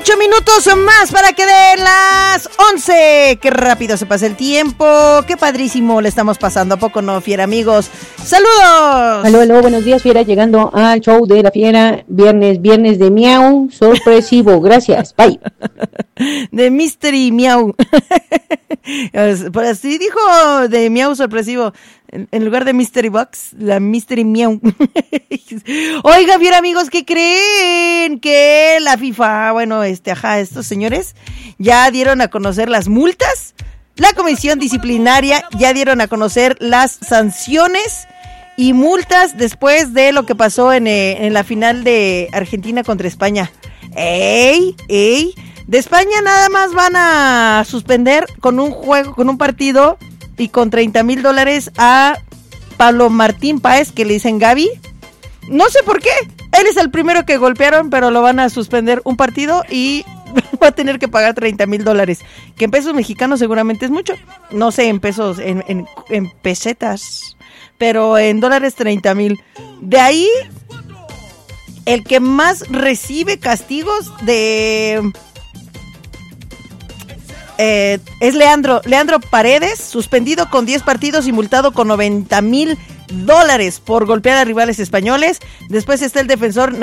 8 minutos más para que den las 11. Qué rápido se pasa el tiempo. Qué padrísimo le estamos pasando. ¿A poco no, Fiera, amigos? ¡Saludos! Aló, buenos días, Fiera. Llegando al show de la Fiera. Viernes de miau. Sorpresivo. Gracias. Bye. De Mystery Miau. Por así dijo, de Miau sorpresivo. En lugar de Mystery Box, la Mystery Miau. Oiga, bien, amigos, ¿qué creen? Que la FIFA, bueno, estos señores ya dieron a conocer las multas. La comisión disciplinaria ya dieron a conocer las sanciones y multas después de lo que pasó en la final de Argentina contra España. ¡Ey! De España nada más van a suspender con un partido y con $30,000 a Pablo Martín Páez, que le dicen Gaby. No sé por qué. Él es el primero que golpearon, pero lo van a suspender un partido y va a tener que pagar $30,000. Que en pesos mexicanos seguramente es mucho. No sé, en pesos, en pesetas. Pero en dólares 30,000. De ahí, el que más recibe castigos es Leandro Paredes, suspendido con 10 partidos y multado con $90,000 por golpear a rivales españoles. Después está el defensor